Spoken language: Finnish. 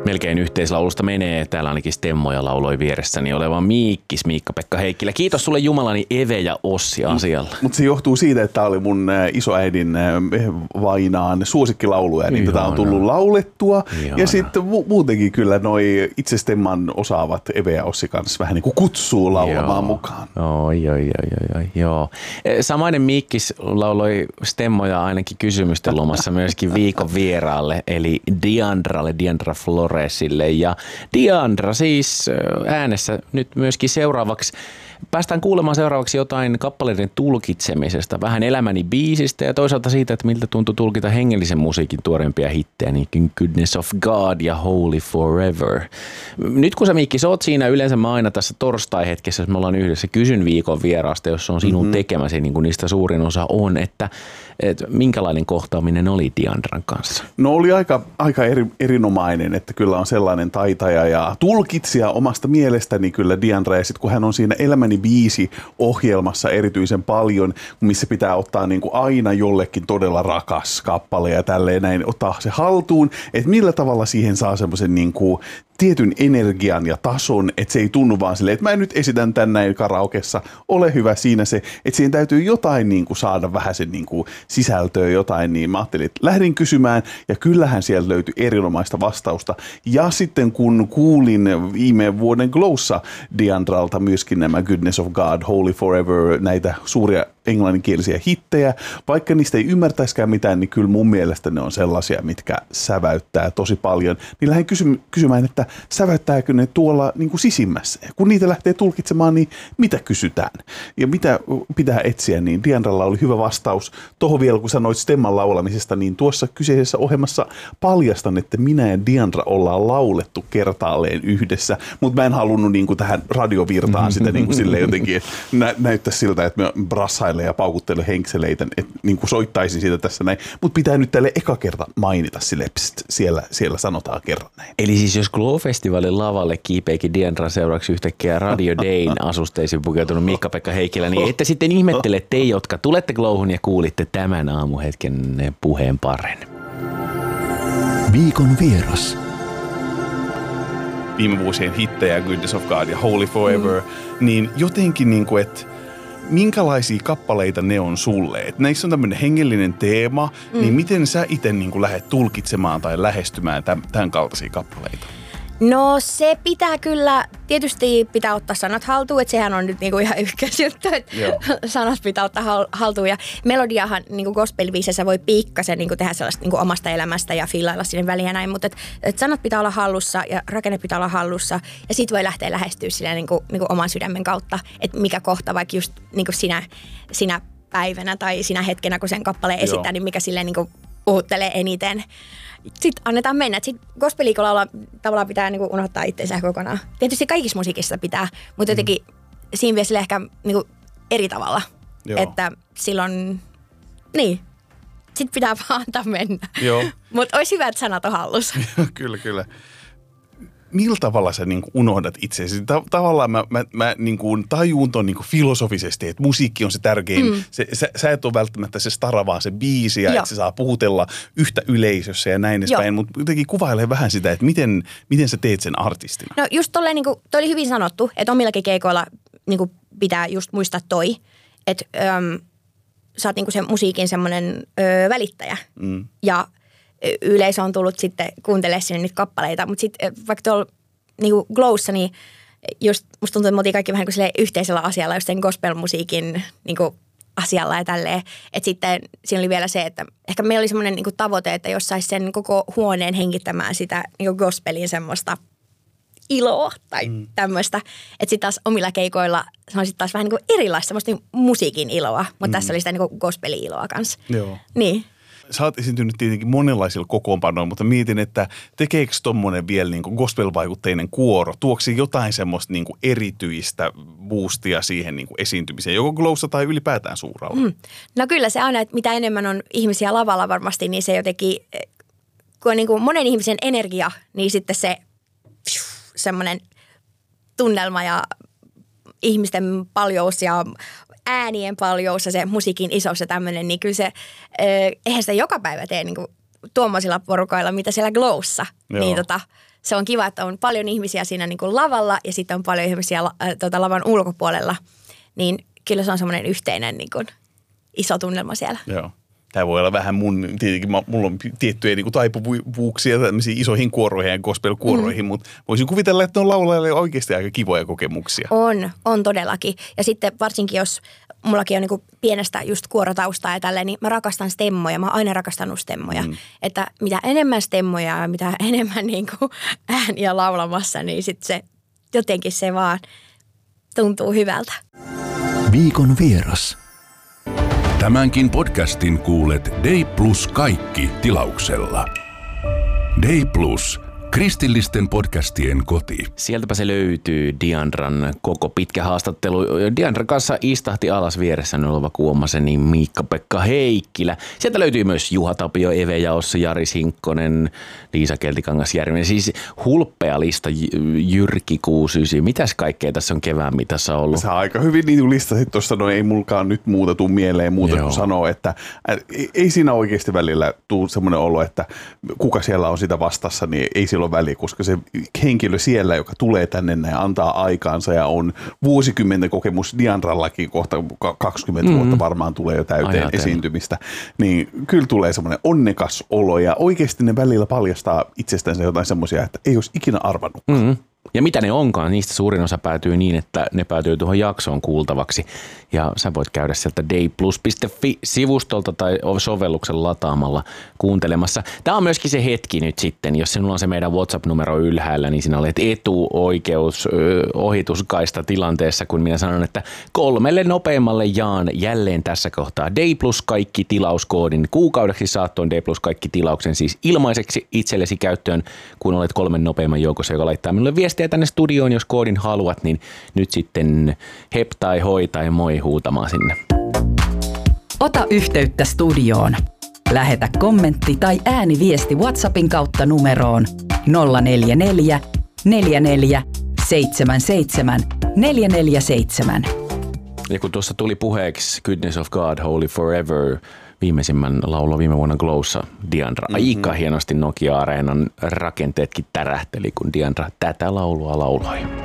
Melkein yhteislaulusta menee. Täällä ainakin stemmoja lauloi vieressäni oleva Miikkis, Miikka-Pekka Heikkilä. Kiitos sulle jumalani Eve ja Ossi asialla. Mutta se johtuu siitä, että tämä oli mun isoäidin vainaan suosikkilauluja, niin tätä on tullut laulettua. Ihana. Ja sitten muutenkin kyllä noi itse stemman osaavat Eve ja Ossi kanssa vähän niin kuin kutsuu laulamaan mukaan. Joo. Samainen Miikkis lauloi stemmoja ainakin kysymysten lomassa myöskin viikon vieraalle, eli Diandra Floresille. Ja Diandra siis äänessä nyt myöskin seuraavaksi. Päästään kuulemaan seuraavaksi jotain kappaleiden tulkitsemisesta, vähän elämäni biisistä ja toisaalta siitä, että miltä tuntui tulkita hengellisen musiikin tuorempia hittejä, niin kuin Goodness of God ja Holy Forever. Nyt kun sä Miikki, sä oot siinä yleensä mä aina tässä torstai-hetkessä, jos me ollaan yhdessä, kysyn viikon vieraasta, jos on sinun tekemäsi, niin kuin niistä suurin osa on, että minkälainen kohtaaminen oli Diandran kanssa? No oli aika erinomainen, että kyllä on sellainen taitaja ja tulkitsija omasta mielestäni kyllä Diandra, ja sitten kun hän on siinä Elämäni biisi -ohjelmassa erityisen paljon, missä pitää ottaa niin kuin aina jollekin todella rakas kappale ja tälleen näin, ottaa se haltuun, että millä tavalla siihen saa semmoisen niin kuin tietyn energian ja tason, että se ei tunnu vaan silleen, että mä nyt esitän tän näin karaokessa, ole hyvä siinä se, että siihen täytyy jotain niin kuin saada vähän sen niin kuin sisältöä jotain, niin mä ajattelin, että lähdin kysymään ja kyllähän sieltä löytyi erinomaista vastausta. Ja sitten kun kuulin viime vuoden Glowssa Diandralta myöskin nämä Goodness of God, Holy Forever, näitä suuria englanninkielisiä hittejä, vaikka niistä ei ymmärtäisikään mitään, niin kyllä mun mielestä ne on sellaisia, mitkä säväyttää tosi paljon. Niin lähdin kysymään, että säväyttääkö ne tuolla niin kuin sisimmässä? Ja kun niitä lähtee tulkitsemaan, niin mitä kysytään? Ja mitä pitää etsiä? Niin Diandralla oli hyvä vastaus. Tuohon vielä, kun sanoit stemman laulamisesta, niin tuossa kyseisessä ohjelmassa paljastan, että minä ja Diandra ollaan laulettu kertaalleen yhdessä, mutta mä en halunnut niin kuin tähän radiovirtaan sitä niin kuin silleen jotenkin, että näyttäisi siltä, että me brassailen ja paukuttelen henkseleitä, että niin kuin soittaisin siitä tässä näin. Mutta pitää nyt tälle eka kerta mainita sille, siellä sanotaan kerran näin. Eli siis jos Glow-festivaalin lavalle kiipeekin Diandran seuraavaksi yhtäkkiä Radio Dayn asusteisiin pukeutunut Miikka-Pekka Heikkilä, niin ette sitten ihmettele te, jotka tulette Glowhun ja kuulitte tämän aamuhetken puheenparren. Viikon vieras. Viime vuosien hittejä, Goodness of God ja Holy Forever, niin jotenkin niin kuin, että minkälaisia kappaleita ne on sulle? Et näissä on tämmöinen hengellinen teema, niin miten sä itse niin kuin lähdet tulkitsemaan tai lähestymään tämän kaltaisia kappaleita? No se pitää kyllä, tietysti pitää ottaa sanat haltuun, että sehän on nyt niinku ihan ykkösjuttu, että sanat pitää ottaa haltuun. Ja melodiahan niinku gospel-biiseissä voi pikkasen niinku tehdä sellaista niinku omasta elämästä ja fiilailla sinne väliin ja näin, mutta et sanat pitää olla hallussa ja rakenne pitää olla hallussa. Ja sit voi lähteä lähestyä sillä niinku oman sydämen kautta, että mikä kohta vaikka just niinku sinä päivänä tai sinä hetkenä, kun sen kappaleen esittää, niin mikä silleen niinku puhuttelee eniten. Sitten annetaan mennä. Sitten gospeliikolla tavallaan pitää niinku unohtaa itseensä kokonaan. Tietysti kaikissa musiikissa pitää, mutta jotenkin siinä vielä ehkä niinku eri tavalla. Joo. Että silloin, niin, sitten pitää vaan antaa mennä. Mutta olisi hyvä, että sanat on hallussa. Kyllä. Millä tavalla sä niin kuin unohdat itseäsi? Tavallaan mä niin kuin tajuun ton niin kuin filosofisesti, että musiikki on se tärkein. Sä et ole välttämättä se stara, vaan se biisi ja että se saa puhutella yhtä yleisössä ja näin edespäin. Mutta jotenkin kuvailee vähän sitä, että miten sä teet sen artistina. No just tolleen, niin kuin, toi oli hyvin sanottu, että omillakin keikoilla niin kuin pitää just muistaa toi, että sä oot niin kuin sen musiikin semmoinen välittäjä ja yleisö on tullut sitten kuuntelemaan sinne nyt kappaleita, mutta sitten vaikka tuolla niinku Glowssa, niin just musta tuntuu, että me oltiin kaikki vähän niin kuin yhteisellä asialla, just sen gospel-musiikin niinku asialla ja tälleen. Että sitten siinä oli vielä se, että ehkä meillä oli semmoinen niinku tavoite, että jos saisi sen koko huoneen hengittämään sitä niinku gospelin semmoista iloa tai tämmöistä. Että sitten taas omilla keikoilla se on sitten taas vähän niin kuin erilaista semmoista musiikin iloa, mutta tässä oli sitä niin kuin gospeli-iloa kanssa. Joo. Niin. Sä oot esiintynyt tietenkin monenlaisilla kokoonpanoilla, mutta mietin, että tekeekö tommonen vielä niin kuin gospel-vaikutteinen kuoro? Tuoksi jotain semmoista niin kuin erityistä boostia siihen niin kuin esiintymiseen, joko Glowssa tai ylipäätään suuralla? No kyllä se aina, että mitä enemmän on ihmisiä lavalla varmasti, niin se jotenkin, kun on niin kuin monen ihmisen energia, niin sitten se semmoinen tunnelma ja ihmisten paljous ja äänien paljous ja se musiikin isous ja tämmöinen, niin kyllä se, eihän sitä joka päivä tee niin kuin tuommoisilla porukoilla, mitä siellä Glowssa. Niin se on kiva, että on paljon ihmisiä siinä niin kuin lavalla ja sitten on paljon ihmisiä lavan ulkopuolella. Niin kyllä se on semmoinen yhteinen niin kuin iso tunnelma siellä. Joo. Tämä voi olla vähän tietenkin mulla on tiettyjä niin kuin taipuvuuksia tämmöisiin isoihin kuoroihin ja gospel-kuoroihin, mutta voisin kuvitella, että on laulajille oikeasti aika kivoja kokemuksia. On todellakin. Ja sitten varsinkin, jos mullakin on niin kuin pienestä just kuorotaustaa ja tälleen, niin mä rakastan stemmoja. Mä oon aina rakastanut stemmoja. Että mitä enemmän stemmoja ja mitä enemmän niin kuin ääniä laulamassa, niin sitten se jotenkin se vaan tuntuu hyvältä. Viikon vieras. Tämänkin podcastin kuulet Day Plus kaikki -tilauksella. Day Plus, kristillisten podcastien koti. Sieltäpä se löytyy, Diandran koko pitkä haastattelu. Diandran kanssa istahti alas vieressäni oleva Kuomaseni Miikka-Pekka Heikkilä. Sieltä löytyy myös Juha Tapio, Eve Jaossa, Jari Sinkkonen, Liisa Keltikangas-Järvinen. Siis hulppea lista, Jyrki 69. Mitäs kaikkea tässä on kevään mitassa ollut? Sä aika hyvin niin listasit tuossa, no ei mulkaan nyt muuta tuu mieleen muuta kuin sanoa, että ei siinä oikeasti välillä tule semmoinen olo, että kuka siellä on sitä vastassa, niin ei silloin väliä, koska se henkilö siellä, joka tulee tänne ja antaa aikaansa ja on vuosikymmenten kokemus Diandrallakin, kohta 20 vuotta varmaan tulee jo täyteen esiintymistä, niin kyllä tulee semmoinen onnekas olo ja oikeasti ne välillä paljastaa itsestänsä jotain semmoisia, että ei olisi ikinä arvannutkaan. Ja mitä ne onkaan, niistä suurin osa päätyy niin, että ne päätyy tuohon jaksoon kuultavaksi. Ja sä voit käydä sieltä dayplus.fi-sivustolta tai sovelluksen lataamalla kuuntelemassa. Tämä on myöskin se hetki nyt sitten, jos sinulla on se meidän WhatsApp-numero ylhäällä, niin sinä olet etuoikeus ohituskaista tilanteessa, kun minä sanon, että 3 nopeimmalle jaan jälleen tässä kohtaa Dayplus kaikki -tilauskoodin. Kuukaudeksi saat tuon Dayplus kaikki -tilauksen siis ilmaiseksi itsellesi käyttöön, kun olet 3 nopeimman joukossa, joka laittaa minulle viestiä tänne studioon, jos koodin haluat, niin nyt sitten hep tai hoi tai moi huutamaan sinne. Ota yhteyttä studioon. Lähetä kommentti tai ääniviesti WhatsAppin kautta numeroon 044 44 77 447. Ja kun tuossa tuli puheeksi Goodness of God, Holy Forever, viimeisimmän laulo viime vuonna Glowssa, Diandra. Aika hienosti Nokia-areenan rakenteetkin tärähteli, kun Diandra tätä laulua lauloi.